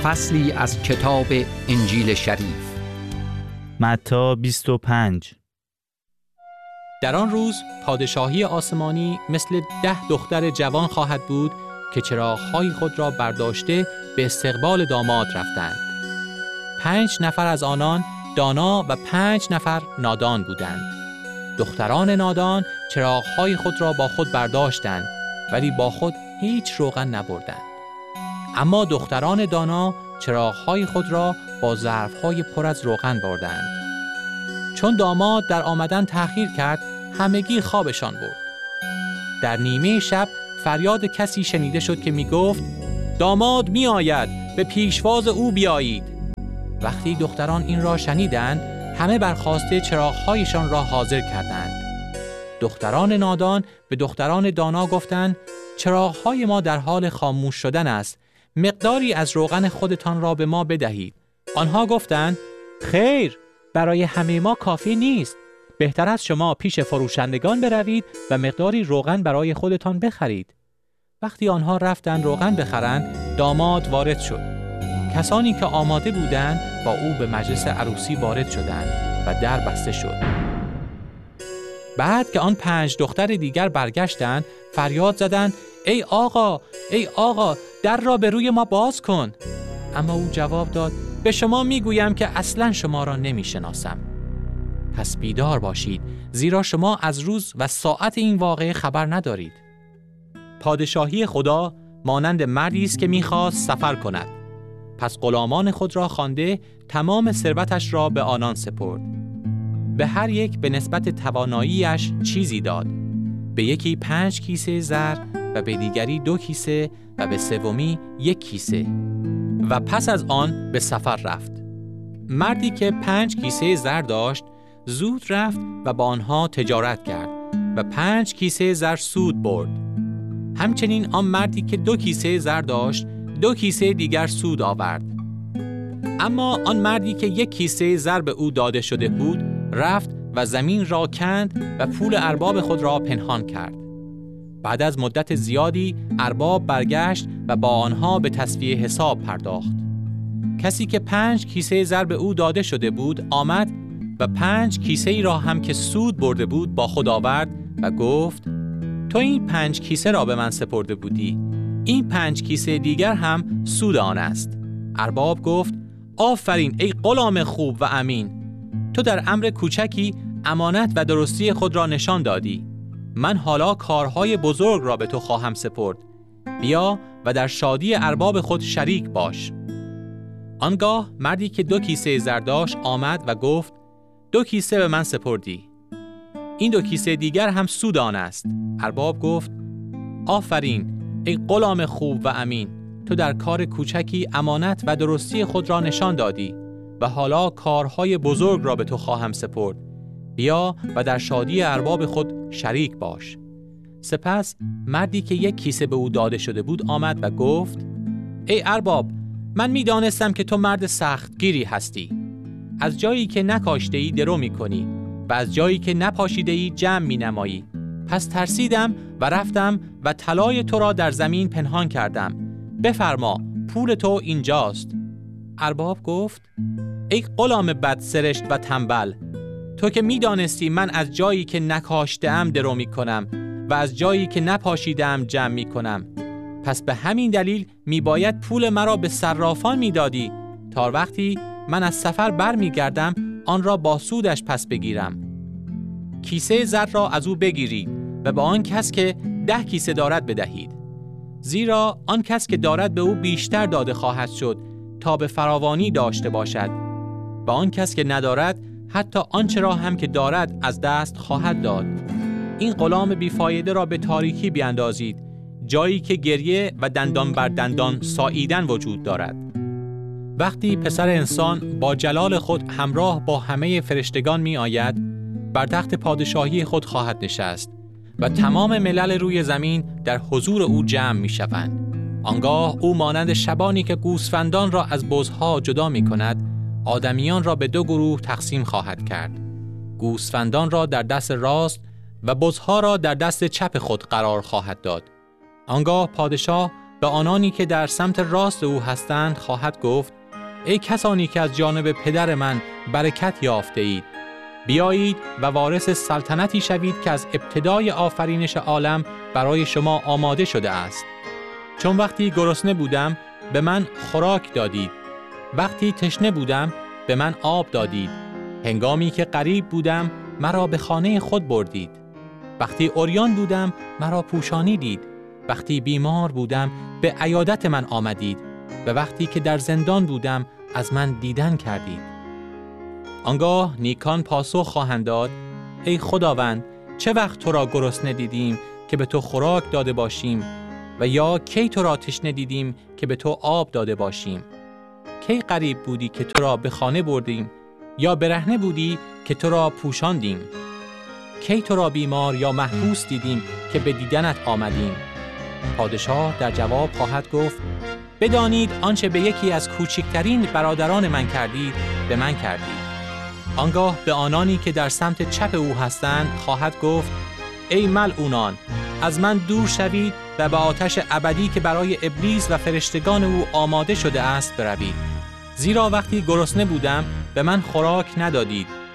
فصلی از کتاب انجیل شریف. متی 25. در آن روز پادشاهی آسمانی مثل 10 دختر جوان خواهد بود که چراغ‌های خود را برداشته به استقبال داماد رفتند. 5 نفر از آنان دانا و 5 نفر نادان بودند. دختران نادان چراغ‌های خود را با خود برداشتند ولی با خود هیچ روغن نبردند. اما دختران دانا چراغ‌های خود را با ظرف‌های پر از روغن بردند. چون داماد در آمدن تأخیر کرد، همگی خوابشان برد. در نیمه شب فریاد کسی شنیده شد که می گفت: داماد می آید، به پیشواز او بیایید. وقتی دختران این را شنیدند، همه برخاسته چراغ‌هایشان را حاضر کردند. دختران نادان به دختران دانا گفتند: چراغ‌های ما در حال خاموش شدن است. مقداری از روغن خودتان را به ما بدهید. آنها گفتند: خیر، برای همه ما کافی نیست. بهتر از شما پیش فروشندگان بروید و مقداری روغن برای خودتان بخرید. وقتی آنها رفتند روغن بخرند، داماد وارد شد. کسانی که آماده بودند با او به مجلس عروسی وارد شدند و در بسته شد. بعد که آن 5 دختر دیگر برگشتند، فریاد زدند: ای آقا، ای آقا، در را به روی ما باز کن. اما او جواب داد: به شما میگویم که اصلاً شما را نمیشناسم. پس بیدار باشید، زیرا شما از روز و ساعت این واقعه خبر ندارید. پادشاهی خدا مانند مردی است که میخواست سفر کند. پس غلامان خود را خوانده تمام ثروتش را به آنان سپرد. به هر یک به نسبت تواناییش چیزی داد. به یکی 5 کیسه زر و به دیگری 2 کیسه و به سومی 1 کیسه. و پس از آن به سفر رفت. مردی که 5 کیسه زر داشت زود رفت و با آنها تجارت کرد و 5 کیسه زر سود برد. همچنین آن مردی که 2 کیسه زر داشت 2 کیسه دیگر سود آورد. اما آن مردی که 1 کیسه زر به او داده شده بود رفت و زمین را کند و پول ارباب خود را پنهان کرد. بعد از مدت زیادی ارباب برگشت و با آنها به تسویه حساب پرداخت. کسی که 5 کیسه زر به او داده شده بود آمد و 5 کیسه ای را هم که سود برده بود با خود آورد و گفت: تو این 5 کیسه را به من سپرده بودی، این 5 کیسه دیگر هم سود آن است. ارباب گفت: آفرین ای غلام خوب و امین، تو در امر کوچکی امانت و درستی خود را نشان دادی. من حالا کارهای بزرگ را به تو خواهم سپرد. بیا و در شادی ارباب خود شریک باش. آنگاه مردی که 2 کیسه زر داشت آمد و گفت: 2 کیسه به من سپردی، این 2 کیسه دیگر هم سود آن است. ارباب گفت: آفرین ای غلام خوب و امین، تو در کار کوچکی امانت و درستی خود را نشان دادی و حالا کارهای بزرگ را به تو خواهم سپرد. بیا و در شادی ارباب خود شریک باش. سپس مردی که 1 کیسه به او داده شده بود آمد و گفت: ای ارباب، من می دانستم که تو مرد سختگیری هستی. از جایی که نکاشته ای درو می کنی و از جایی که نپاشیده ای جمع می نمایی. پس ترسیدم و رفتم و طلای تو را در زمین پنهان کردم. بفرما، پول تو اینجاست. ارباب گفت: ای غلام بد سرشت و تنبل، تو که می دانستی من از جایی که نکاشته‌ام درو می کنم و از جایی که نپاشیده‌ام جمع می کنم. پس به همین دلیل می باید پول مرا به صرافان می دادی تا وقتی من از سفر بر می گردم آن را با سودش پس بگیرم. کیسه زر را از او بگیرید و به آن کس که 10 کیسه دارد بدهید. زیرا آن کس که دارد به او بیشتر داده خواهد شد تا به فراوانی داشته باشد. و آن کس که ندارد حتی آنچه را هم که دارد از دست خواهد داد. این غلام بیفایده را به تاریکی بیاندازید، جایی که گریه و دندان بر دندان ساییدن وجود دارد. وقتی پسر انسان با جلال خود همراه با همه فرشتگان می آید، بر تخت پادشاهی خود خواهد نشست و تمام ملل روی زمین در حضور او جمع می شوند. آنگاه او مانند شبانی که گوسفندان را از بزها جدا می کند، آدمیان را به 2 گروه تقسیم خواهد کرد. گوسفندان را در دست راست و بزها را در دست چپ خود قرار خواهد داد. آنگاه پادشاه به آنانی که در سمت راست او هستند خواهد گفت: ای کسانی که از جانب پدر من برکت یافته اید، بیایید و وارث سلطنتی شوید که از ابتدای آفرینش عالم برای شما آماده شده است. چون وقتی گرسنه بودم به من خوراک دادید، وقتی تشنه بودم به من آب دادید، هنگامی که غریب بودم مرا به خانه خود بردید، وقتی عریان بودم مرا پوشانیدید، وقتی بیمار بودم به عیادت من آمدید و وقتی که در زندان بودم از من دیدن کردید. آنگاه نیکان پاسخ خواهند داد: ای خداوند، چه وقت تو را گرسنه دیدیم که به تو خوراک داده باشیم و یا کی تو را تشنه دیدیم که به تو آب داده باشیم؟ کی غریب بودی که تو را به خانه بردیم یا برهنه بودی که تو را پوشاندیم؟ کی تو را بیمار یا محبوس دیدیم که به دیدنت آمدیم؟ پادشاه در جواب خواهد گفت: بدانید آنچه به یکی از کوچکترین برادران من کردید به من کردید. آنگاه به آنانی که در سمت چپ او هستند خواهد گفت: ای ملعونان، از من دور شوید و به آتش ابدی که برای ابلیس و فرشتگان او آماده شده است بروید. زیرا وقتی گرسنه بودم به من خوراک ندادید